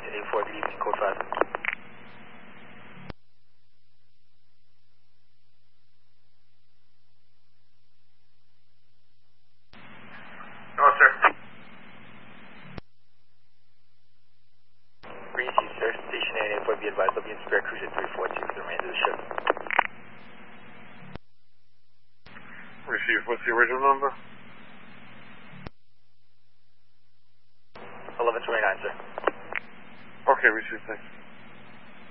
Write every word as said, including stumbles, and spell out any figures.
nineteen eighty-four, good evening, code five. No, sir. Received, sir. Station nine eighty-four, be advised, I'll be in spare cruise at three four two for the remainder of the ship. Received. What's the original number? eleven twenty-nine, sir. Okay, received. Thanks.